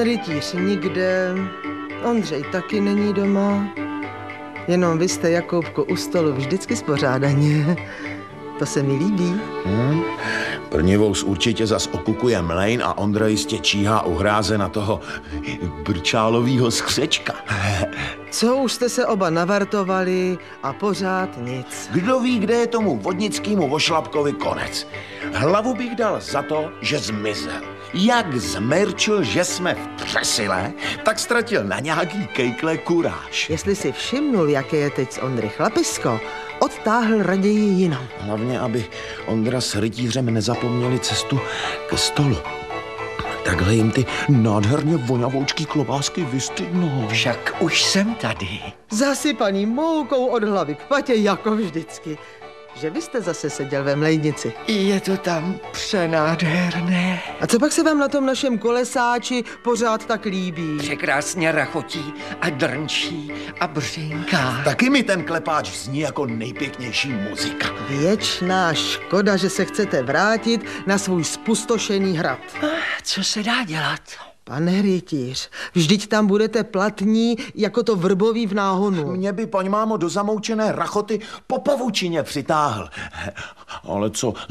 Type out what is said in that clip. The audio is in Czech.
Rytíř nikde, Ondřej taky není doma. Jenom vy jste, Jakoubko, u stolu vždycky spořádaně. To se mi líbí. Brnivous určitě zas okukuje mlejn a Ondra jistě číhá u hráze na toho brčálovýho skřečka. Co už jste se oba navartovali a pořád nic. Kdo ví, kde je tomu vodnickému vošlapkovi konec. Hlavu bych dal za to, že zmizel. Jak zmerčil, že jsme v přesile, tak ztratil na nějaký kejkle kuráž. Jestli si všimnul, jaké je teď z Ondry chlapisko, odtáhl raději jinam. Hlavně, aby Ondra s rytířem nezapomněli cestu ke stolu. Takhle jim ty nádherně vonavoučký klobásky vystydnou. Však už jsem tady. Zasypaný moukou od hlavy k patě, jako vždycky. Že vy jste zase seděl ve mlejnici. Je to tam přenádherné. A co pak se vám na tom našem kolesáči pořád tak líbí? Překrásně rachotí a drnčí a břinká. Taky mi ten klepáč zní jako nejpěknější muzika. Věčná škoda, že se chcete vrátit na svůj spustošený hrad. Co se dá dělat? Pane rytíř, vždyť tam budete platní jako to vrbový v náhonu. Mě by, paň mámo, do zamoučené rachoty po pavučině přitáhl. Ale co